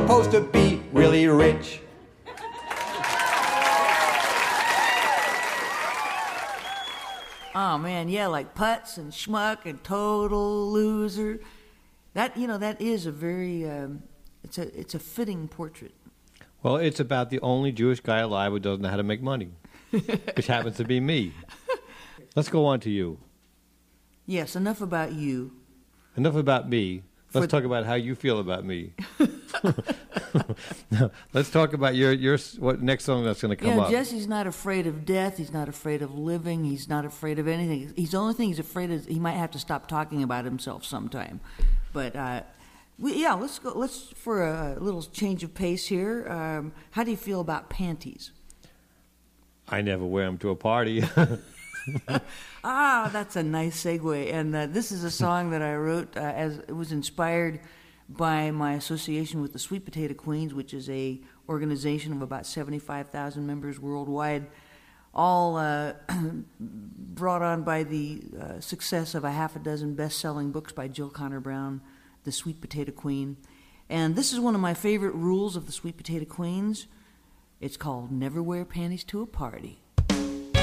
supposed to be really rich. Oh man, yeah, like putz and schmuck and total loser. That that is a very it's a fitting portrait. Well, it's about the only Jewish guy alive who doesn't know how to make money, which happens to be me. Let's go on to you. Yes, enough about you. Enough about me. Let's talk about how you feel about me. Let's talk about your what next song that's going to come up. Jesse's not afraid of death. He's not afraid of living. He's not afraid of anything. The only thing he's afraid is he might have to stop talking about himself sometime. But let's go. Let's for a little change of pace here. How do you feel about panties? I never wear them to a party. That's a nice segue. And this is a song that I wrote as it was inspired by my association with the Sweet Potato Queens, which is a organization of about 75,000 members worldwide, all brought on by the success of a half a dozen best-selling books by Jill Connor Brown, The Sweet Potato Queen. And this is one of my favorite rules of the Sweet Potato Queens. It's called Never Wear Panties to a Party.